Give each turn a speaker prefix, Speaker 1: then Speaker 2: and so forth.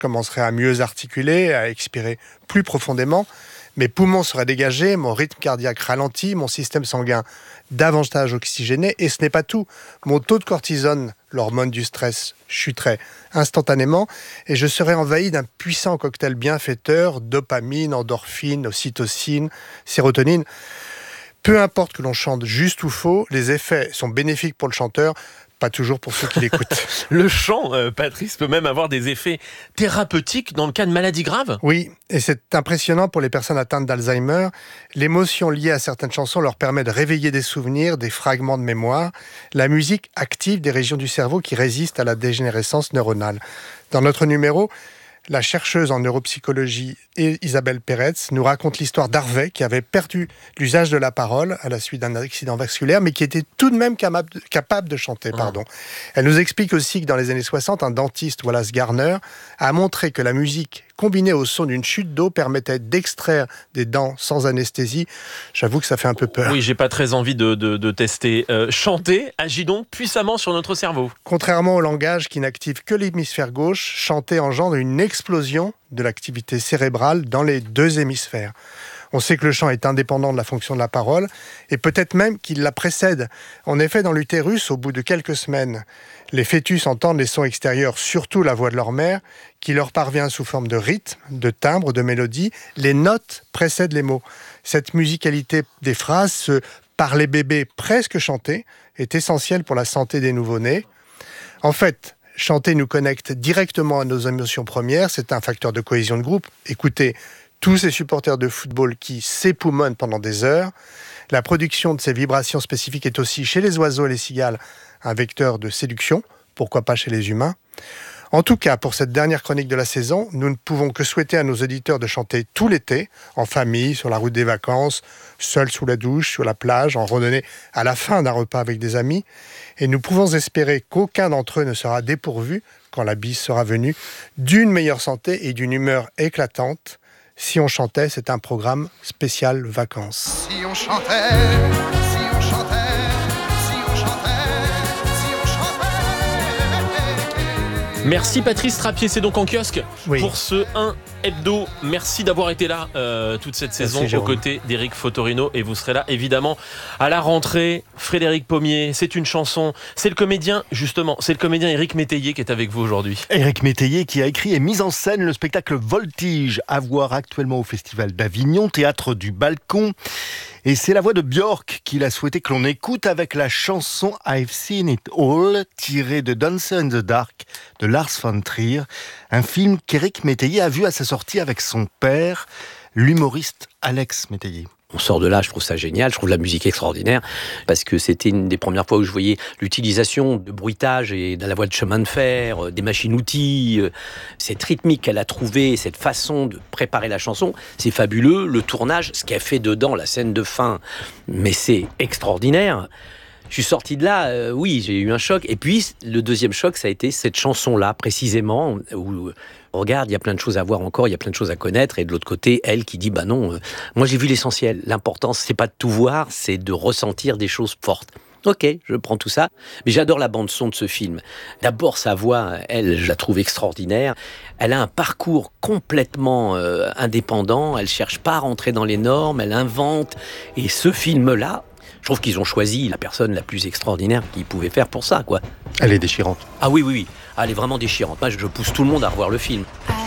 Speaker 1: commenceraient à mieux articuler, à expirer plus profondément. Mes poumons seraient dégagés, mon rythme cardiaque ralenti, mon système sanguin davantage oxygéné. Et ce n'est pas tout. Mon taux de cortisone, l'hormone du stress, chuterait instantanément et je serais envahi d'un puissant cocktail bienfaiteur, dopamine, endorphine, ocytocine, sérotonine. Peu importe que l'on chante juste ou faux, les effets sont bénéfiques pour le chanteur, pas toujours pour ceux qui l'écoutent.
Speaker 2: Le chant, Patrice, peut même avoir des effets thérapeutiques dans le cas de maladies graves ?
Speaker 1: Oui, et c'est impressionnant pour les personnes atteintes d'Alzheimer. L'émotion liée à certaines chansons leur permet de réveiller des souvenirs, des fragments de mémoire. La musique active des régions du cerveau qui résistent à la dégénérescence neuronale. Dans notre numéro, la chercheuse en neuropsychologie Isabelle Peretz nous raconte l'histoire d'Harvey qui avait perdu l'usage de la parole à la suite d'un accident vasculaire mais qui était tout de même capable de chanter. Elle nous explique aussi que dans les années 60, un dentiste, Wallace Garner, a montré que la musique combinée au son d'une chute d'eau permettait d'extraire des dents sans anesthésie. J'avoue que ça fait un peu peur.
Speaker 2: Oui, j'ai pas très envie de tester. Chanter agit donc puissamment sur notre cerveau.
Speaker 1: Contrairement au langage qui n'active que l'hémisphère gauche, chanter engendre une explosion de l'activité cérébrale dans les deux hémisphères. On sait que le chant est indépendant de la fonction de la parole et peut-être même qu'il la précède. En effet, dans l'utérus, au bout de quelques semaines, les fœtus entendent les sons extérieurs, surtout la voix de leur mère, qui leur parvient sous forme de rythme, de timbre, de mélodie. Les notes précèdent les mots. Cette musicalité des phrases, ce « parler bébé presque chanté » est essentielle pour la santé des nouveau-nés. En fait, chanter nous connecte directement à nos émotions premières. C'est un facteur de cohésion de groupe. Écoutez, tous ces supporters de football qui s'époumonnent pendant des heures. La production de ces vibrations spécifiques est aussi, chez les oiseaux et les cigales, un vecteur de séduction. Pourquoi pas chez les humains ? En tout cas, pour cette dernière chronique de la saison, nous ne pouvons que souhaiter à nos auditeurs de chanter tout l'été, en famille, sur la route des vacances, seul sous la douche, sur la plage, en randonnée, à la fin d'un repas avec des amis. Et nous pouvons espérer qu'aucun d'entre eux ne sera dépourvu, quand la bise sera venue, d'une meilleure santé et d'une humeur éclatante. Si on chantait, c'est un programme spécial vacances.
Speaker 3: Si on chantait, si on chantait, si on chantait, si on chantait.
Speaker 2: Merci Patrice Trappier, c'est donc en kiosque
Speaker 1: pour
Speaker 2: ce 1 hebdo. Merci d'avoir été là toute cette saison aux côtés d'Éric Fotorino et vous serez là évidemment à la rentrée. Frédéric Pommier, c'est une chanson, c'est le comédien Éric Métayer qui est avec vous aujourd'hui.
Speaker 4: Éric Métayer qui a écrit et mis en scène le spectacle Voltige, à voir actuellement au Festival d'Avignon, théâtre du Balcon. Et c'est la voix de Björk qu'il a souhaité que l'on écoute avec la chanson I've Seen It All, tirée de Dancer in the Dark de Lars von Trier, un film qu'Éric Métayer a vu à sa sortie avec son père, l'humoriste Alex Métayer.
Speaker 5: On sort de là, je trouve ça génial, je trouve la musique extraordinaire, parce que c'était une des premières fois où je voyais l'utilisation de bruitage et de la voie de chemin de fer, des machines-outils, cette rythmique qu'elle a trouvée, cette façon de préparer la chanson, c'est fabuleux. Le tournage, ce qu'elle fait dedans, la scène de fin, mais c'est extraordinaire. Je suis sorti de là, oui, j'ai eu un choc. Et puis, le deuxième choc, ça a été cette chanson-là, précisément, où, regarde, il y a plein de choses à voir encore, il y a plein de choses à connaître. Et de l'autre côté, elle qui dit, bah non, moi j'ai vu l'essentiel. L'important, c'est pas de tout voir, c'est de ressentir des choses fortes. Ok, je prends tout ça. Mais j'adore la bande-son de ce film. D'abord, sa voix, elle, je la trouve extraordinaire. Elle a un parcours complètement indépendant. Elle cherche pas à rentrer dans les normes, elle invente. Et ce film-là, je trouve qu'ils ont choisi la personne la plus extraordinaire qu'ils pouvaient faire pour ça, quoi.
Speaker 4: Elle est déchirante.
Speaker 5: Ah oui. Elle est vraiment déchirante. Moi, je pousse tout le monde à revoir le film.